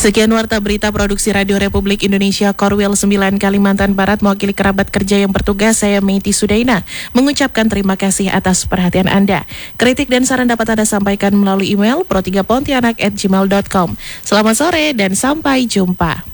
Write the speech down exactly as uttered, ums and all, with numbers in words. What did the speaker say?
Sekian warta berita produksi Radio Republik Indonesia Korwil sembilan Kalimantan Barat, mewakili kerabat kerja yang bertugas, saya Meiti Sudaina mengucapkan terima kasih atas perhatian Anda. Kritik dan saran dapat Anda sampaikan melalui email pro tiga pontianak at gmail dot com. Selamat sore dan sampai jumpa.